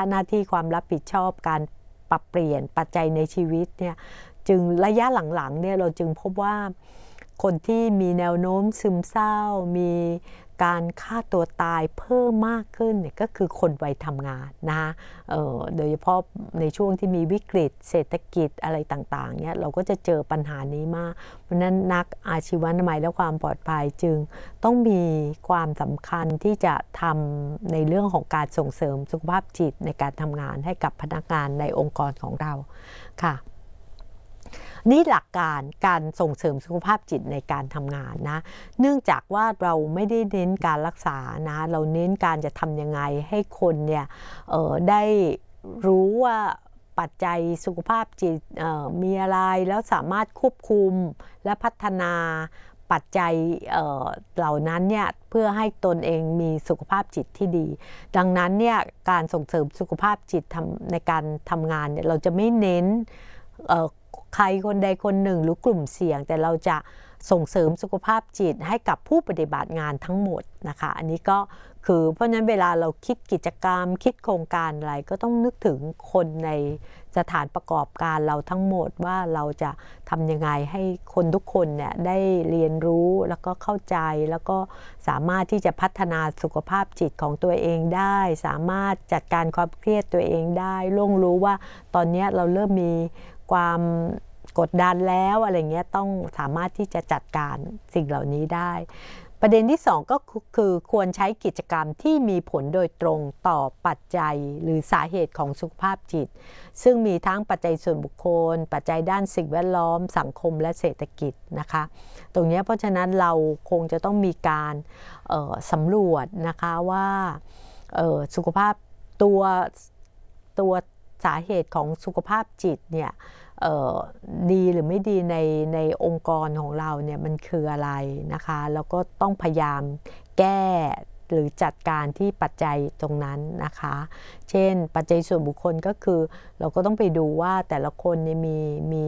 หน้าที่ความรับผิดชอบการปรับเปลี่ยนปัจจัยในชีวิตเนี่ยจึงระยะหลังๆเนี่ยเราจึงพบว่าคนที่มีแนวโน้มซึมเศร้ามีการฆ่าตัวตายเพิ่มมากขึ้นเนี่ยก็คือคนวัยทำงานนะคะโดยเฉพาะในช่วงที่มีวิกฤตเศรษฐกิจอะไรต่างๆเนี่ยเราก็จะเจอปัญหานี้มากเพราะนั้นนักอาชีวนามัยและความปลอดภัยจึงต้องมีความสำคัญที่จะทำในเรื่องของการส่งเสริมสุขภาพจิตในการทำงานให้กับพนักงานในองค์กรของเราค่ะนี่หลักการส่งเสริมสุขภาพจิตในการทำงานนะเนื่องจากว่าเราไม่ได้เน้นการรักษานะเราเน้นการจะทำยังไงให้คนเนี่ยได้รู้ว่าปัจจัยสุขภาพจิตมีอะไรแล้วสามารถควบคุมและพัฒนาปัจจัยเหล่านั้นเนี่ยเพื่อให้ตนเองมีสุขภาพจิตที่ดีดังนั้นเนี่ยการส่งเสริมสุขภาพจิตในการทำงานเนี่ยเราจะไม่เน้นใครคนใดคนหนึ่งหรือกลุ่มเสี่ยงแต่เราจะส่งเสริมสุขภาพจิตให้กับผู้ปฏิบัติงานทั้งหมดนะคะอันนี้ก็คือเพราะฉะนั้นเวลาเราคิดกิจกรรมคิดโครงการอะไรก็ต้องนึกถึงคนในสถานประกอบการเราทั้งหมดว่าเราจะทำยังไงให้คนทุกคนเนี่ยได้เรียนรู้แล้วก็เข้าใจแล้วก็สามารถที่จะพัฒนาสุขภาพจิตของตัวเองได้สามารถจัดการความเครียดตัวเองได้ล่วงรู้ว่าตอนนี้เราเริ่มมีความกดดันแล้วอะไรเงี้ยต้องสามารถที่จะจัดการสิ่งเหล่านี้ได้ประเด็นที่2ก็คือควรใช้กิจกรรมที่มีผลโดยตรงต่อปัจจัยหรือสาเหตุของสุขภาพจิตซึ่งมีทั้งปัจจัยส่วนบุคคลปัจจัยด้านสิ่งแวดล้อมสังคมและเศรษฐกิจนะคะตรงนี้เพราะฉะนั้นเราคงจะต้องมีการสำรวจนะคะว่าสุขภาพตัวสาเหตุของสุขภาพจิตเนี่ยดีหรือไม่ดีในองค์กรของเราเนี่ยมันคืออะไรนะคะแล้วก็ต้องพยายามแก้หรือจัดการที่ปัจจัยตรงนั้นนะคะเช่นปัจจัยส่วนบุคคลก็คือเราก็ต้องไปดูว่าแต่ละคนเนี่ยมี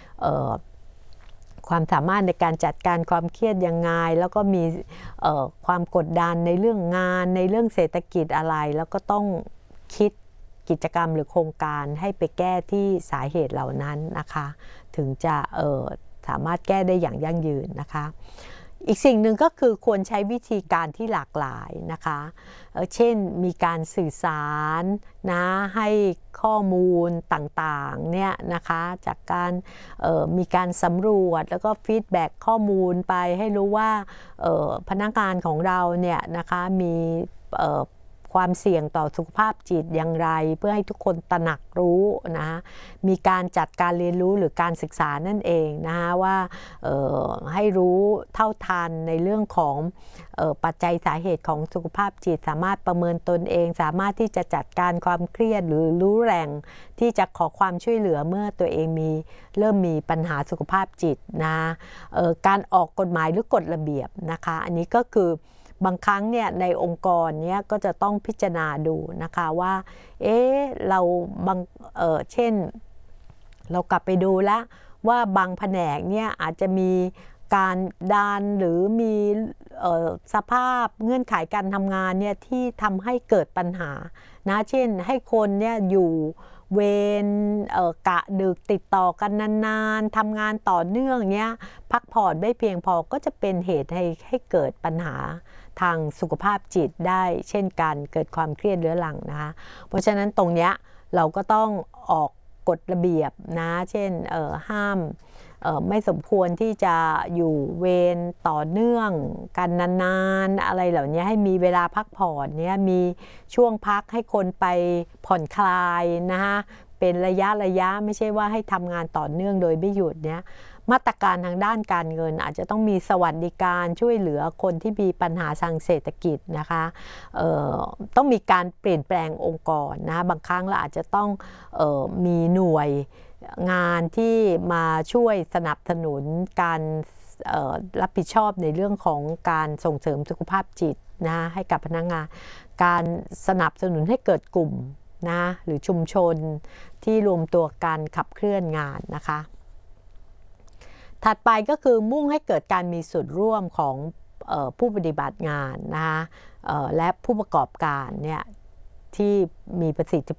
ความสามารถในการจัดการความเครียดยังไงแล้วก็มีความกดดันในเรื่องงานในเรื่องเศรษฐกิจอะไรแล้วก็ต้องคิดกิจกรรมหรือโครงการให้ไปแก้ที่สาเหตุเหล่านั้นนะคะถึงจะสามารถแก้ได้อย่างยั่งยืนนะคะอีกสิ่งหนึ่งก็คือควรใช้วิธีการที่หลากหลายนะคะเช่นมีการสื่อสารนะให้ข้อมูลต่างๆเนี่ยนะคะจากการมีการสำรวจแล้วก็ฟีดแบ็กข้อมูลไปให้รู้ว่าพนักงานของเราเนี่ยนะคะมีความเสี่ยงต่อสุขภาพจิตอย่างไรเพื่อให้ทุกคนตระหนักรู้นะมีการจัดการเรียนรู้หรือการศึกษานั่นเองนะว่าให้รู้เท่าทันในเรื่องของปัจจัยสาเหตุของสุขภาพจิตสามารถประเมินตนเองสามารถที่จะจัดการความเครียดหรือรู้แหล่งที่จะขอความช่วยเหลือเมื่อตัวเองเริ่มมีปัญหาสุขภาพจิตนะการออกกฎหมายหรือกฎระเบียบนะคะอันนี้ก็คือบางครั้งเนี่ยในองค์กรเนี่ยก็จะต้องพิจารณาดูนะคะว่าเราเช่นเรากลับไปดูแล้วว่าบางแผนกเนี่ยอาจจะมีการดันหรือมีสภาพเงื่อนไขการทำงานเนี่ยที่ทำให้เกิดปัญหานะเช่นให้คนเนี่ยอยู่เวรกะดึกติดต่อกันนานๆทำงานต่อเนื่องเนี้ยพักผ่อนไม่เพียงพอก็จะเป็นเหตุให้เกิดปัญหาทางสุขภาพจิตได้เช่นกันเกิดความเครียดเรื้อรังนะคะเพราะฉะนั้นตรงเนี้ยเราก็ต้องออกกฎระเบียบนะเช่นห้ามไม่สมควรที่จะอยู่เวรต่อเนื่องกันนานๆอะไรเหล่านี้ให้มีเวลาพักผ่อนเนี่ยมีช่วงพักให้คนไปผ่อนคลายนะคะเป็นระยะไม่ใช่ว่าให้ทำงานต่อเนื่องโดยไม่หยุดเนี่ยมาตรการทางด้านการเงินอาจจะต้องมีสวัสดิการช่วยเหลือคนที่มีปัญหาทางเศรษฐกิจนะคะต้องมีการเปลี่ยนแปลงองค์กรนะบางครั้งเราอาจจะต้องมีหน่วยงานที่มาช่วยสนับสนุนการรับผิดชอบในเรื่องของการส่งเสริมสุขภาพจิตนะให้กับพนักงานการสนับสนุนให้เกิดกลุ่มนะหรือชุมชนที่รวมตัวกันขับเคลื่อนงานนะคะถัดไปก็คือมุ่งให้เกิดการมีส่วนร่วมของผู้ปฏิบัติงานนะคะและผู้ประกอบการเนี่ยที่มีประสิทธิ